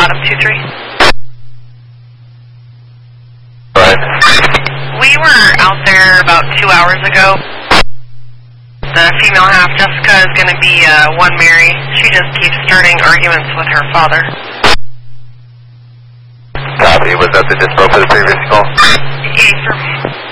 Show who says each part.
Speaker 1: bottom 2-3.
Speaker 2: Right.
Speaker 1: We were out there about 2 hours ago. The female half, Jessica, is going to be one Mary. She just keeps starting arguments with her father.
Speaker 2: Copy. Was that the dispo for the previous call?